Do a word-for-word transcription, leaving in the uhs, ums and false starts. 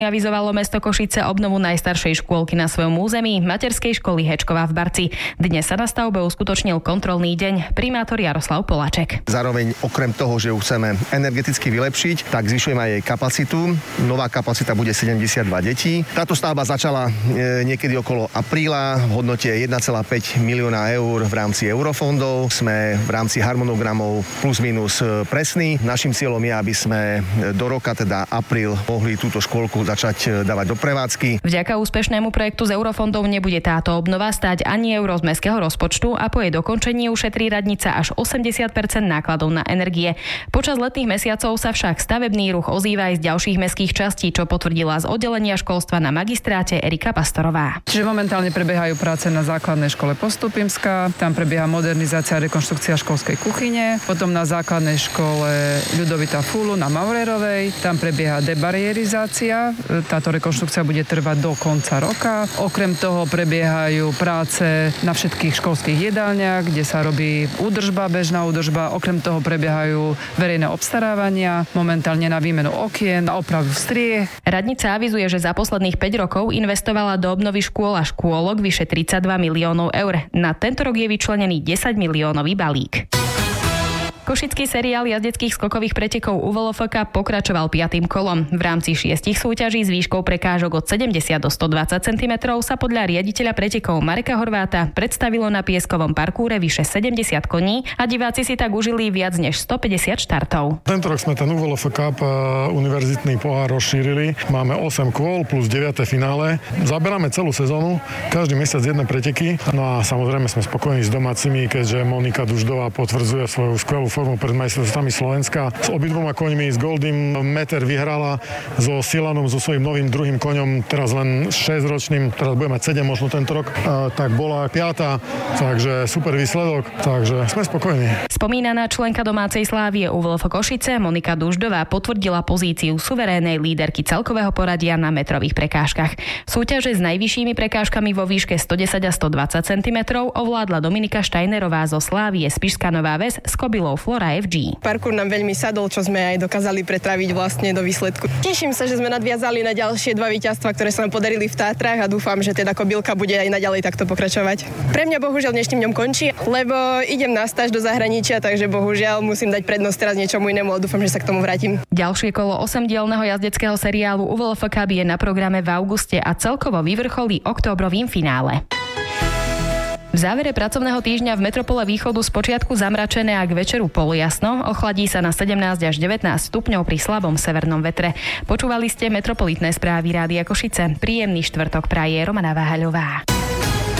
Avizovalo mesto Košice obnovu najstaršej škôlky na svojom území, materskej školy Hečková v Barci. Dnes sa na stavbe uskutočnil kontrolný deň. Primátor Jaroslav Poláček. Zároveň okrem toho, že ju chceme energeticky vylepšiť, tak zvyšujeme aj jej kapacitu. Nová kapacita bude sedemdesiatdva detí. Táto stavba začala niekedy okolo apríla v hodnote jeden celá päť milióna eur v rámci eurofondov. Sme v rámci harmonogramov plus minus presní. Naším cieľom je, aby sme do roka, teda apríl, mohli túto škôlku začať dávať do prevádzky. Vďaka úspešnému projektu z eurofondov nebude táto obnova stáť ani euro z mestského rozpočtu a po jej dokončení ušetrí radnica až osemdesiat percent nákladov na energie. Počas letných mesiacov sa však stavebný ruch ozýva aj z ďalších mestských častí, čo potvrdila z oddelenia školstva na magistráte Erika Pastorová. Čiže momentálne prebiehajú práce na základnej škole Postupimská, tam prebieha modernizácia a rekonštrukcia školskej kuchyne, potom na základnej škole Ľudovita Fulu na Maurerovej, tam prebieha debariérizácia. Táto rekonštrukcia bude trvať do konca roka. Okrem toho prebiehajú práce na všetkých školských jedálniach, kde sa robí údržba, bežná údržba. Okrem toho prebiehajú verejné obstarávania, momentálne na výmenu okien, na opravu striech. Radnica avizuje, že za posledných päť rokov investovala do obnovy škôl a škôlok vyše tridsaťdva miliónov eur. Na tento rok je vyčlenený desať miliónový balík. Košický seriál jazdeckých skokových pretekov ú vé el ef ká pokračoval piatym kolom. V rámci šiestich súťaží s výškou prekážok od sedemdesiat do stodvadsať centimetrov sa podľa riaditeľa pretekov Mareka Horváta predstavilo na pieskovom parkúre vyše sedemdesiat koní a diváci si tak užili viac než stopäťdesiat štartov. Tento rok sme ten ú vé el ef Cup univerzitný pohár rozšírili. Máme osem kôl plus deviate finále. Zaberáme celú sezónu, každý mesiac jedné preteky. No a samozrejme sme spokojní s domácimi, keďže Monika Duždová potvrdzuje svoju skvelú formu pred majstrovstvami Slovenska. S obidvoma koňmi, s Goldym Meter vyhrala, so Silanom, so svojím novým druhým koňom, teraz len šesťročným, teraz bude mať sedem možno tento rok, a, tak bola piata, takže super výsledok, takže sme spokojní. Spomínaná členka domácej slávie ú vé el ef Košice Monika Duždová potvrdila pozíciu suverénnej líderky celkového poradia na metrových prekážkach. Súťaže s najvyššími prekážkami vo výške stodesať a stodvadsať centimetrov ovládla Dominika Štajnerová zo Slávie Spišská Nová Ves s kobylou Flora ef gé. Parkour nám veľmi sadol, čo sme aj dokázali pretraviť vlastne do výsledku. Teším sa, že sme nadviazali na ďalšie dva víťazstvá, ktoré sa nám podarili v Tátrach a dúfam, že teda kobylka bude aj naďalej takto pokračovať. Pre mňa bohužiaľ dnešným dňom končí, lebo idem na stáž do zahraničia, takže bohužiaľ musím dať prednosť teraz niečomu inému a dúfam, že sa k tomu vrátim. Ďalšie kolo osemdielneho jazdeckého seriálu ú vé el ef ká je na programe v auguste a celkovo vyvrcholí októbrovým finále. V závere pracovného týždňa v metropole Východu spočiatku zamračené a k večeru polojasno, ochladí sa na sedemnásť až devätnásť stupňov pri slabom severnom vetre. Počúvali ste metropolitné správy Rádia Košice. Príjemný štvrtok praje Romana Váhaľová.